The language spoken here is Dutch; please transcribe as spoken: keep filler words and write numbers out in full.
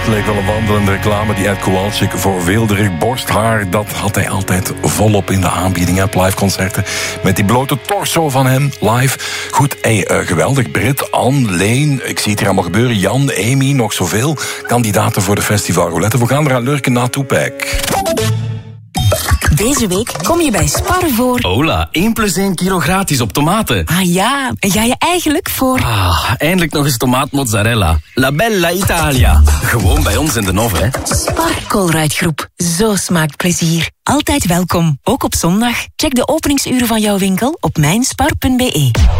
Het leek wel een wandelende reclame. Die Ed Kowalczyk voor weelderig borsthaar. Dat had hij altijd volop in de aanbieding. Op live concerten. Met die blote torso van hem live. Goed, hey, uh, geweldig. Brit, Anne, Leen. Ik zie het hier allemaal gebeuren. Jan, Amy, nog zoveel kandidaten voor de Festival Roulette. We gaan eraan lurken naartoe, Pijk. Deze week kom je bij Spar voor... Hola, één plus één kilo gratis op tomaten. Ah ja, en ga je eigenlijk voor... Ah, eindelijk nog eens tomaatmozzarella. La Bella Italia. Gewoon bij ons in de Nove, hè. Spar Colruyt-groep. Zo smaakt plezier. Altijd welkom, ook op zondag. Check de openingsuren van jouw winkel op mijnspar punt be.